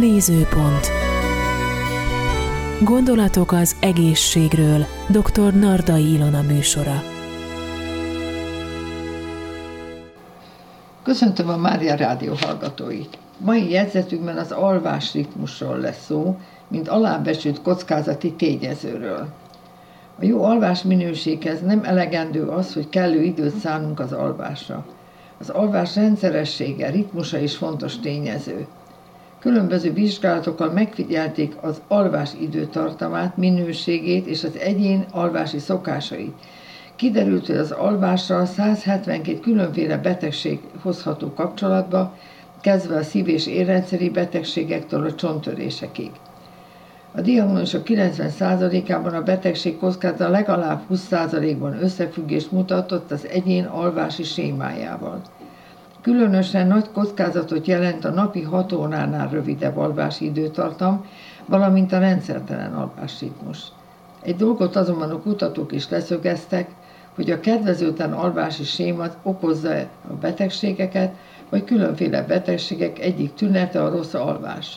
Nézőpont. Gondolatok az egészségről. Dr. Nardai Ilona műsora. Köszöntöm a Mária Rádió hallgatóit! Mai jegyzetünkben az alvás ritmusról lesz szó, mint alábecsült kockázati tényezőről. A jó alvás minőséghez nem elegendő az, hogy kellő időt szánunk az alvásra. Az alvás rendszeressége, ritmusa is fontos tényező. Különböző vizsgálatokkal megfigyelték az alvás időtartamát, minőségét és az egyén alvási szokásait. Kiderült, hogy az alvással 172 különféle betegség hozható kapcsolatba, kezdve a szív- és érrendszeri betegségektől a csonttörésekig. A diagnózisok 90%-ában a betegség kockázata legalább 20%-ban összefüggést mutatott az egyén alvási sémájával. Különösen nagy kockázatot jelent a napi 6 óránál rövidebb alvási időtartam, valamint a rendszertelen alvásritmus. Egy dolgot azonban a kutatók is leszögeztek, hogy a kedvezőtlen alvási séma okozza a betegségeket, vagy különféle betegségek egyik tünete a rossz alvás.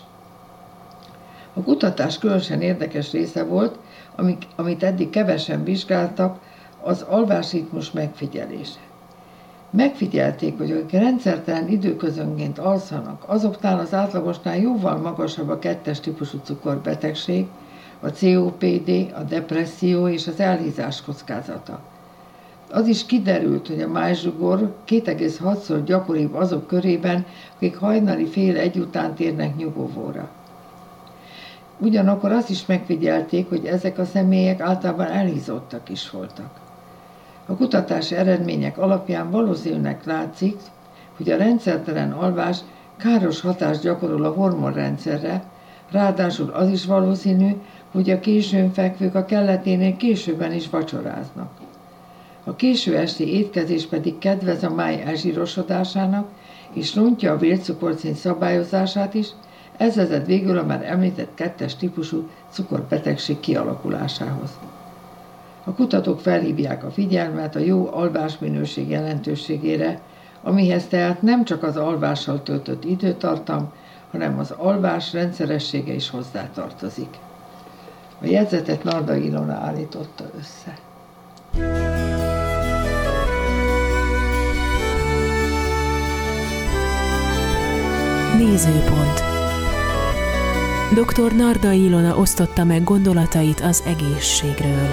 A kutatás különösen érdekes része volt, amit eddig kevesen vizsgáltak, az alvásritmus megfigyelése. Megfigyelték, hogy akik rendszertelen időközönként alszanak, azoknál az átlagosnál jóval magasabb a 2-es típusú cukorbetegség, a COPD, a depresszió és az elhízás kockázata. Az is kiderült, hogy a májzsugor 2,6-szor gyakoribb azok körében, akik hajnali fél 1 után térnek nyugovóra. Ugyanakkor azt is megfigyelték, hogy ezek a személyek általában elhízottak is voltak. A kutatási eredmények alapján valószínűnek látszik, hogy a rendszertelen alvás káros hatást gyakorol a hormonrendszerre, ráadásul az is valószínű, hogy a későn fekvők a kelleténél későbben is vacsoráznak. A késő esti étkezés pedig kedvez a máj elzsírosodásának, és rontja a vércukorszint szabályozását is, ez vezet végül a már említett 2-es típusú cukorbetegség kialakulásához. A kutatók felhívják a figyelmet a jó alvásminőség jelentőségére, amihez tehát nem csak az alvással töltött időtartam, hanem az alvás rendszeressége is hozzátartozik. A jegyzetet Nardai Ilona állította össze. Nézőpont. Dr. Nardai Ilona osztotta meg gondolatait az egészségről.